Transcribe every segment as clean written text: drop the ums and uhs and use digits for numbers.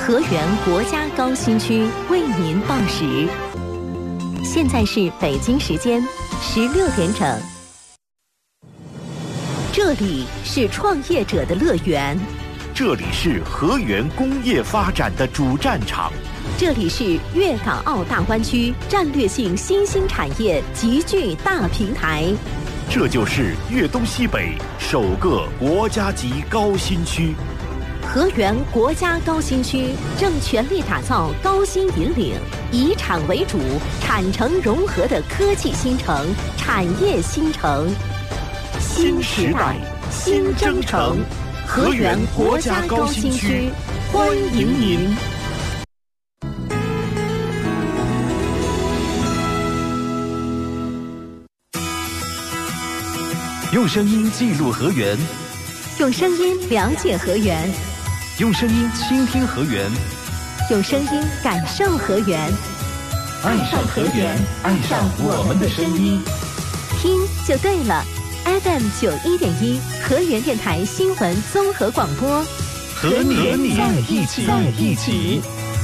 河源国家高新区为您报时。现在是北京时间16点整。这里是创业者的乐园， 这里是河源工业发展的主战场， 这里是粤港澳大湾区战略性新兴产业集聚大平台， 这就是粤东西北首个国家级高新区。 河源国家高新区正全力打造高新引领、以产为主、产城融合的科技新城、产业新城。新时代，新征程，河源国家高新区，欢迎您！ 用声音记录河源， 用声音了解河源， 用声音倾听河源， 用声音感受河源。 爱上河源，爱上我们的声音， 听就对了。FM 91.1河源电台新闻综合广播， 和你在一起。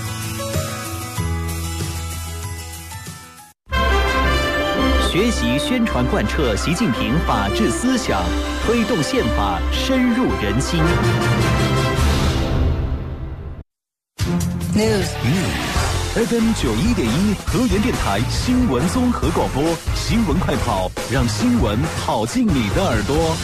学习宣传贯彻习近平法治思想，推动宪法深入人心。News FM 91.1河源电台新闻综合广播，新闻快跑，让新闻跑进你的耳朵。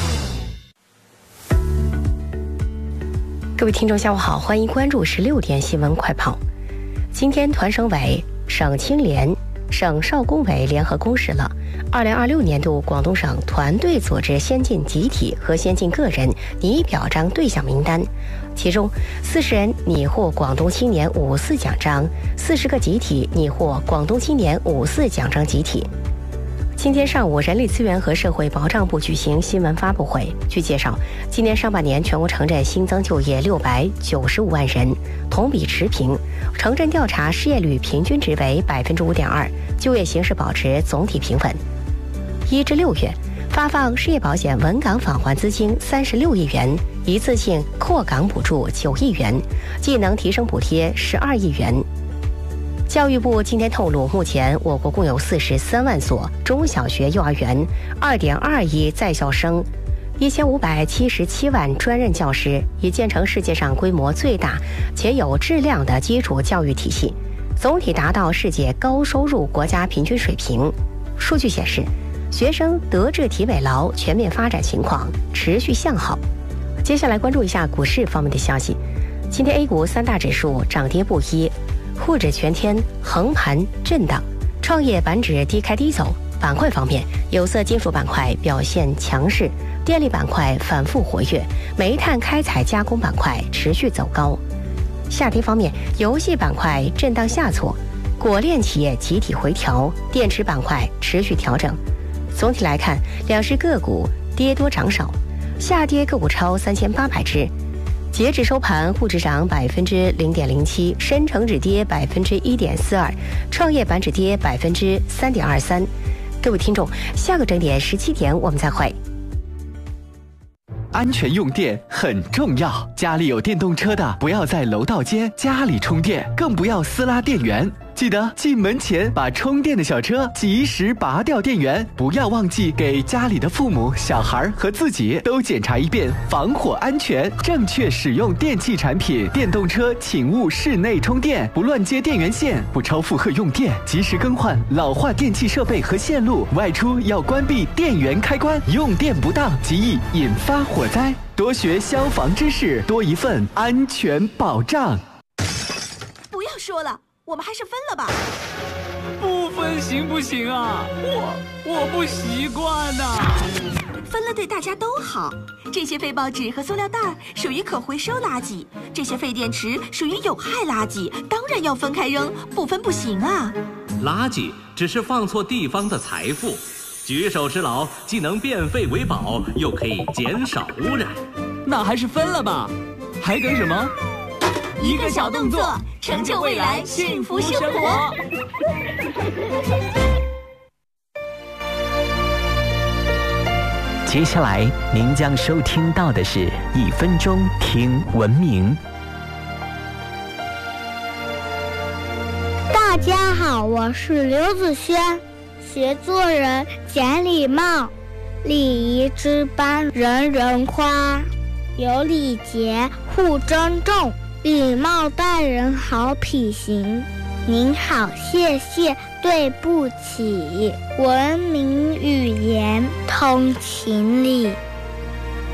各位听众下午好，欢迎关注16点新闻快跑。今天团省委、省青联、省少工委联合公示了2026年度广东省团队组织先进集体和先进个人拟表彰对象名单，其中40人拟获广东青年54奖章，40个集体拟获广东青年54奖章集体。今天上午，人力资源和社会保障部举行新闻发布会。据介绍，今年上半年全国城镇新增就业695万人，同比持平。城镇调查失业率平均值为5.2%，就业形势保持总体平稳。1至6月，发放失业保险稳岗返还资金36亿元，一次性扩岗补助9亿元，技能提升补贴12亿元。教育部今天透露，目前我国共有43万所中小学、幼儿园，2.2亿在校生，1577万专任教师，已建成世界上规模最大且有质量的基础教育体系，总体达到世界高收入国家平均水平。数据显示，学生德智体美劳全面发展情况持续向好。接下来关注一下股市方面的消息。今天 A 股3大指数涨跌不一，沪指全天横盘震荡，创业板指低开低走。板块方面，有色金属板块表现强势，电力板块反复活跃，煤炭开采加工板块持续走高。下跌方面，游戏板块震荡下挫，果链企业集体回调，电池板块持续调整。总体来看，两市个股跌多涨少，下跌个股超3800只。截至收盘，沪指涨0.07%，深成指跌1.42%，创业板指跌3.23%。各位听众，下个整点17点我们再会。 安全用电很重要，家里有电动车的不要在楼道间家里充电，更不要私拉电源。记得进门前把充电的小车及时拔掉电源，不要忘记给家里的父母、小孩和自己都检查一遍防火安全，正确使用电器产品。电动车请勿室内充电，不乱接电源线，不超负荷用电，及时更换老化电器设备和线路。外出要关闭电源开关，用电不当极易引发火灾。多学消防知识，多一份安全保障。 不要说了，我们还是分了吧。 不分行不行啊？我不习惯呐。 分了对大家都好。这些废报纸和塑料袋属于可回收垃圾，这些废电池属于有害垃圾，当然要分开扔，不分不行啊。 垃圾只是放错地方的财富，举手之劳既能变废为宝，又可以减少污染。 那还是分了吧。还等什么？ 一个小动作，成就未来幸福生活。 接下来您将收听到的是1分钟听文明。 大家好，我是刘子轩，学做人讲礼貌，礼仪之邦人人夸，有礼节互尊重，礼貌待人好脾行。您好，谢谢，对不起，文明语言通情理。